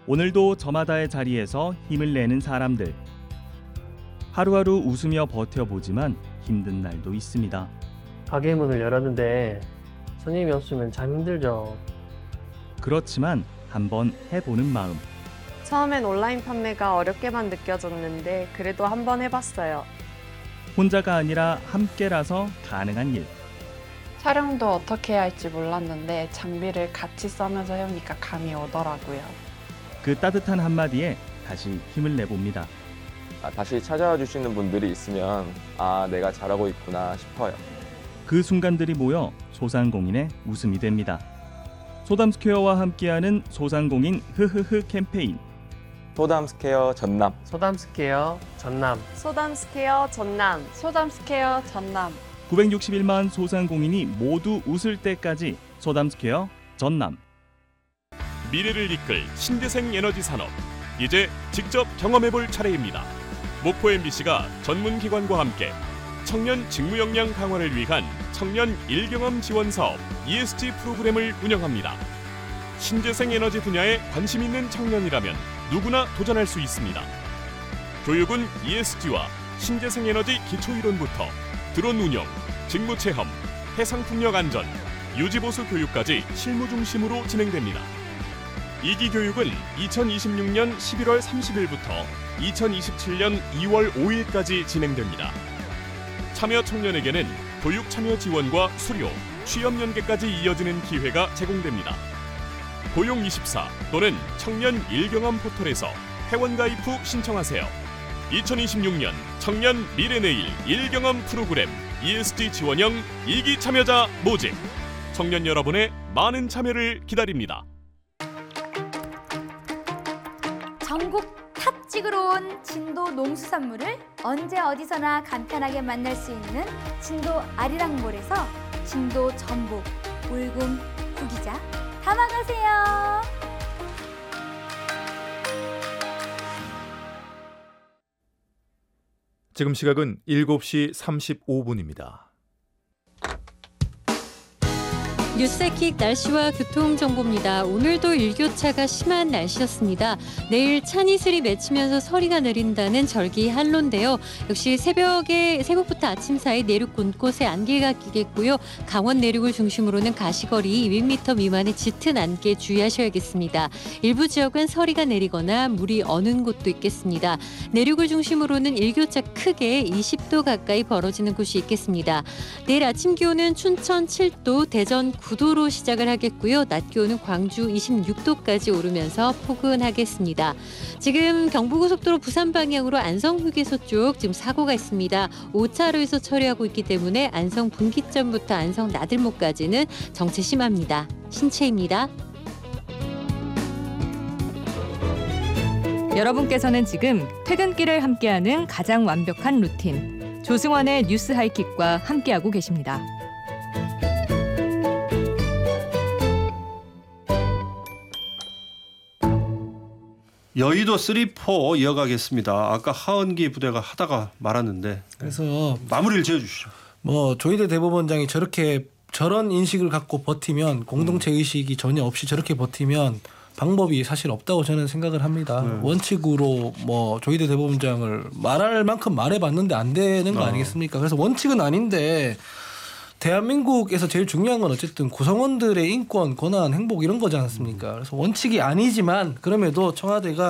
오늘도 저마다의 자리에서 힘을 내는 사람들. 하루하루 웃으며 버텨보지만 힘든 날도 있습니다. 가게 문을 열었는데 손님이 없으면 참 힘들죠. 그렇지만 한번 해보는 마음. 처음엔 온라인 판매가 어렵게만 느껴졌는데 그래도 한번 해봤어요. 혼자가 아니라 함께라서 가능한 일. 촬영도 어떻게 해야 할지 몰랐는데 장비를 같이 써면서 해오니까 감이 오더라고요. 그 따뜻한 한마디에 다시 힘을 내봅니다. 다시 찾아와 주시는 분들이 있으면 내가 잘하고 있구나 싶어요. 그 순간들이 모여 소상공인의 웃음이 됩니다. 소담스퀘어와 함께하는 소상공인 흐흐흐 캠페인. 소담스퀘어 전남. 소담스퀘어 전남. 소담스퀘어 전남. 소담스퀘어 전남. 961만 소상공인이 모두 웃을 때까지 소담스퀘어 전남. 미래를 이끌 신재생 에너지 산업. 이제 직접 경험해볼 차례입니다. 목포 MBC가 전문기관과 함께 청년 직무 역량 강화를 위한 청년 일경험 지원 사업 ESG 프로그램을 운영합니다. 신재생 에너지 분야에 관심 있는 청년이라면 누구나 도전할 수 있습니다. 교육은 ESG와 신재생 에너지 기초이론부터 드론 운영, 직무 체험, 해상풍력 안전, 유지보수 교육까지 실무 중심으로 진행됩니다. 2기 교육은 2026년 11월 30일부터 2027년 2월 5일까지 진행됩니다. 참여 청년에게는 교육 참여 지원과 수료, 취업 연계까지 이어지는 기회가 제공됩니다. 고용24 또는 청년 일경험 포털에서 회원가입 후 신청하세요. 2026년 청년 미래내일 일경험 프로그램 ESG 지원형 2기 참여자 모집. 청년 여러분의 많은 참여를 기다립니다. 전국 탑 찍으러 온 진도 농수산물을 언제 어디서나 간편하게 만날 수 있는 진도 아리랑몰에서 진도 전복, 울금, 구기자 담아가세요. 지금 시각은 7시 35분입니다. 뉴스킥 날씨와 교통정보입니다. 오늘도 일교차가 심한 날씨였습니다. 내일 찬이슬이 맺히면서 서리가 내린다는 절기 한로인데요. 역시 새벽부터 아침 사이 내륙 곳곳에 안개가 끼겠고요. 강원 내륙을 중심으로는 가시거리 200m 미만의 짙은 안개 주의하셔야겠습니다. 일부 지역은 서리가 내리거나 물이 어는 곳도 있겠습니다. 내륙을 중심으로는 일교차 크게 20도 가까이 벌어지는 곳이 있겠습니다. 내일 아침 기온은 춘천 7도, 대전 9도로 시작을 하겠고요. 낮 기온은 광주 26도까지 오르면서 포근하겠습니다. 지금 경부고속도로 부산 방향으로 안성 휴게소 쪽 지금 사고가 있습니다. 5차로에서 처리하고 있기 때문에 안성 분기점부터 안성 나들목까지는 정체 심합니다. 신채입니다. 여러분께서는 지금 퇴근길을 함께하는 가장 완벽한 루틴 조승원의 뉴스 하이킥과 함께하고 계십니다. 여의도 3-4 이어가겠습니다. 아까 하은기 부대가 하다가 말았는데 그래서 마무리를 지어주시죠. 조희대 대법원장이 저런 인식을 갖고 버티면 공동체 의식이 전혀 없이 저렇게 버티면 방법이 사실 없다고 저는 생각을 합니다. 원칙으로 조희대 대법원장을 말할 만큼 말해봤는데 안 되는 거 아니겠습니까? 그래서 원칙은 아닌데 대한민국에서 제일 중요한 건 어쨌든 구성원들의 인권, 권한, 행복 이런 거지 않습니까? 그래서 원칙이 아니지만 그럼에도 청와대가